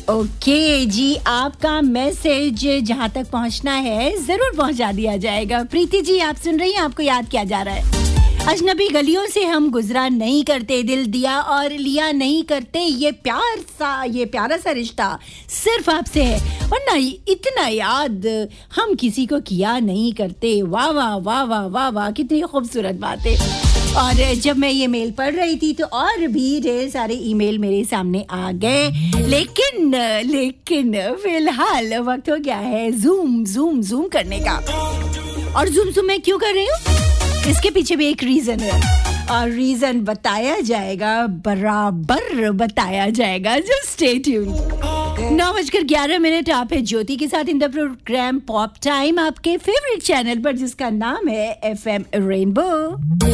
Okay जी, आपका message जहाँ तक पहुँचना है ज़रूर पहुँचा दिया जाएगा। प्रीति जी, आप सुन रही हैं, आपको याद किया जा रहा है। अजनबी गलियों से हम गुजरा नहीं करते, दिल दिया और लिया नहीं करते, ये प्यारा सा रिश्ता सिर्फ आपसे है, वरना इतना याद हम किसी को किया नहीं करते। वाह वाह वाह वाह वाह वाह, कितनी खूबसूरत बात है। और जब मैं ये मेल पढ़ रही थी तो और भी ढेर सारे ईमेल मेरे सामने आ गए, लेकिन फिलहाल वक्त हो गया है जूम करने का। और जूम मैं क्यों कर रही हूँ, इसके पीछे भी एक रीजन है, और रीजन बताया जाएगा, बराबर बताया जाएगा। Just stay tuned. 9:11 आप है ज्योति के साथ in the programme pop time, आपके फेवरेट चैनल पर, जिसका नाम है FM रेनबो।